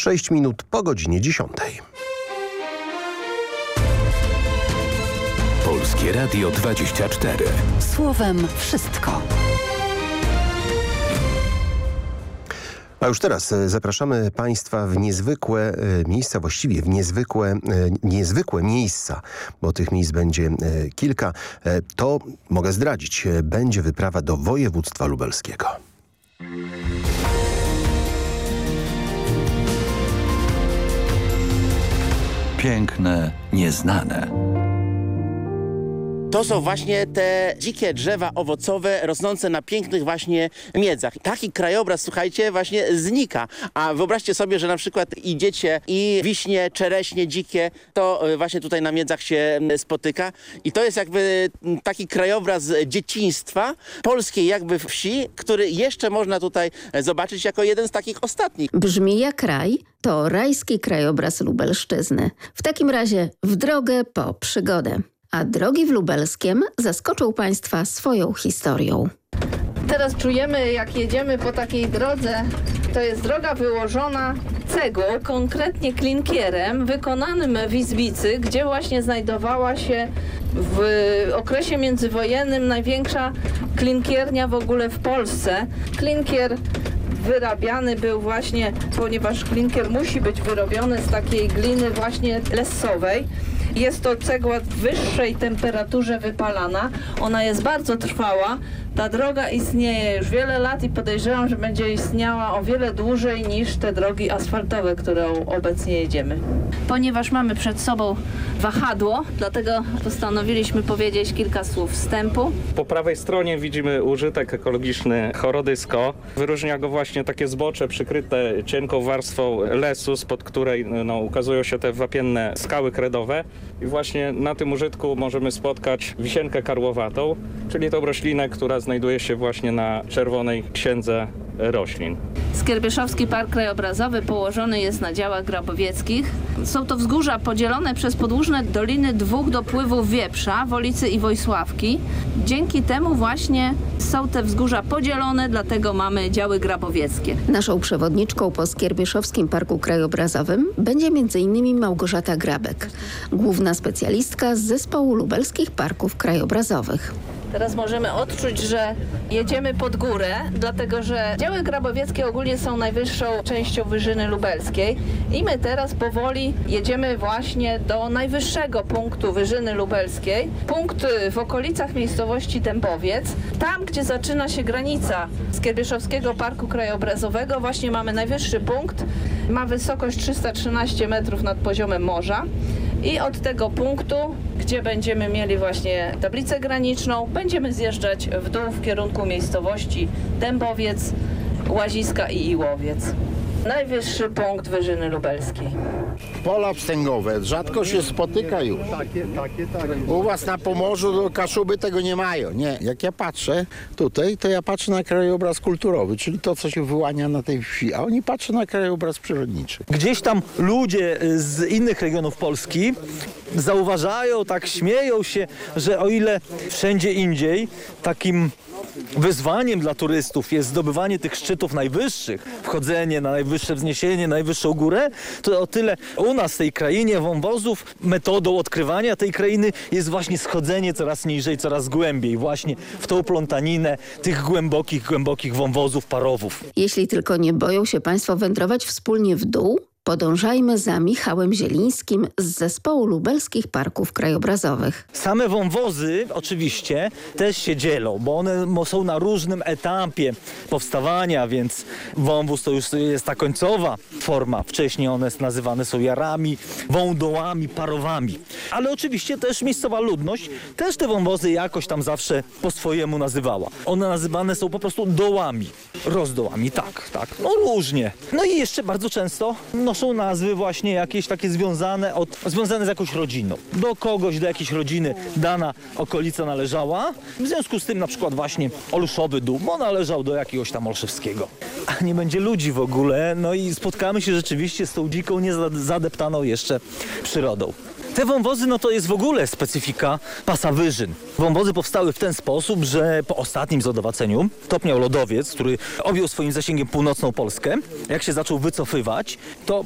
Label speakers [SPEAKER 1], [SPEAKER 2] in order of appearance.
[SPEAKER 1] 6 minut po godzinie 10.
[SPEAKER 2] Polskie Radio 24.
[SPEAKER 3] Słowem wszystko.
[SPEAKER 1] A już teraz zapraszamy Państwa w niezwykłe miejsca, właściwie w niezwykłe miejsca, bo tych miejsc będzie kilka. To mogę zdradzić, będzie wyprawa do województwa lubelskiego.
[SPEAKER 2] Piękne, nieznane.
[SPEAKER 4] To są właśnie te dzikie drzewa owocowe rosnące na pięknych właśnie miedzach. Taki krajobraz, słuchajcie, właśnie znika. A wyobraźcie sobie, że na przykład idziecie i wiśnie, czereśnie dzikie, to właśnie tutaj na miedzach się spotyka. I to jest jakby taki krajobraz dzieciństwa polskiej jakby wsi, który jeszcze można tutaj zobaczyć jako jeden z takich ostatnich.
[SPEAKER 5] Brzmi jak raj, to rajski krajobraz Lubelszczyzny. W takim razie w drogę po przygodę. A drogi w Lubelskiem zaskoczą Państwa swoją historią.
[SPEAKER 6] Teraz czujemy, jak jedziemy po takiej drodze, to jest droga wyłożona cegłą, konkretnie klinkierem, wykonanym w Izbicy, gdzie właśnie znajdowała się w okresie międzywojennym największa klinkiernia w ogóle w Polsce. Klinkier wyrabiany był właśnie, ponieważ klinkier musi być wyrobiony z takiej gliny właśnie lessowej. Jest to cegła w wyższej temperaturze wypalana. Ona jest bardzo trwała. Ta droga istnieje już wiele lat i podejrzewam, że będzie istniała o wiele dłużej niż te drogi asfaltowe, którą obecnie jedziemy. Ponieważ mamy przed sobą wahadło, dlatego postanowiliśmy powiedzieć kilka słów wstępu.
[SPEAKER 7] Po prawej stronie widzimy użytek ekologiczny Chorodysko. Wyróżnia go właśnie takie zbocze przykryte cienką warstwą lesu, spod której ukazują się te wapienne skały kredowe. I właśnie na tym użytku możemy spotkać wisienkę karłowatą, czyli tą roślinę, która znajduje się właśnie na Czerwonej Księdze Roślin.
[SPEAKER 6] Skierbieszowski Park Krajobrazowy położony jest na działach grabowieckich. Są to wzgórza podzielone przez podłużne doliny dwóch dopływów Wieprza, Wolicy i Wojsławki. Dzięki temu właśnie są te wzgórza podzielone, dlatego mamy działy grabowieckie.
[SPEAKER 5] Naszą przewodniczką po Skierbieszowskim Parku Krajobrazowym będzie m.in. Małgorzata Grabek, główna specjalistka z Zespołu Lubelskich Parków Krajobrazowych.
[SPEAKER 6] Teraz możemy odczuć, że jedziemy pod górę, dlatego że działy grabowieckie ogólnie są najwyższą częścią Wyżyny Lubelskiej i my teraz powoli jedziemy właśnie do najwyższego punktu Wyżyny Lubelskiej. Punkt w okolicach miejscowości Dębowiec. Tam, gdzie zaczyna się granica Skierbieszowskiego Parku Krajobrazowego, właśnie mamy najwyższy punkt. Ma wysokość 313 metrów nad poziomem morza. I od tego punktu, gdzie będziemy mieli właśnie tablicę graniczną, będziemy zjeżdżać w dół w kierunku miejscowości Dębowiec, Łaziska i Iłowiec. Najwyższy punkt Wyżyny Lubelskiej.
[SPEAKER 8] Pola wstęgowe rzadko się spotyka już. U was na Pomorzu Kaszuby tego nie mają. Nie, jak ja patrzę tutaj, to ja patrzę na krajobraz kulturowy, czyli to, co się wyłania na tej wsi, a oni patrzą na krajobraz przyrodniczy.
[SPEAKER 9] Gdzieś tam ludzie z innych regionów Polski zauważają, tak śmieją się, że o ile wszędzie indziej takim wyzwaniem dla turystów jest zdobywanie tych szczytów najwyższych, wchodzenie na najwyższe wzniesienie, najwyższą górę, to o tyle u nas w tej krainie wąwozów metodą odkrywania tej krainy jest właśnie schodzenie coraz niżej, coraz głębiej, właśnie w tą plątaninę tych głębokich wąwozów, parowów.
[SPEAKER 5] Jeśli tylko nie boją się Państwo wędrować wspólnie w dół, podążajmy za Michałem Zielińskim z Zespołu Lubelskich Parków Krajobrazowych.
[SPEAKER 9] Same wąwozy oczywiście też się dzielą, bo one są na różnym etapie powstawania, więc wąwóz to już jest ta końcowa forma. Wcześniej one nazywane są jarami, wądołami, parowami. Ale oczywiście też miejscowa ludność też te wąwozy jakoś tam zawsze po swojemu nazywała. One nazywane są po prostu dołami, rozdołami, tak. No różnie. No i jeszcze bardzo często noszą nazwy właśnie jakieś takie związane z jakąś rodziną. Do kogoś, do jakiejś rodziny dana okolica należała. W związku z tym na przykład właśnie Olszowy Dół, bo należał do jakiegoś tam Olszewskiego. A nie będzie ludzi w ogóle, no i spotkamy się rzeczywiście z tą dziką, niezadeptaną jeszcze przyrodą. Te wąwozy, no to jest w ogóle specyfika pasa wyżyn. Wąwozy powstały w ten sposób, że po ostatnim zlodowaceniu topniał lodowiec, który objął swoim zasięgiem północną Polskę. Jak się zaczął wycofywać, to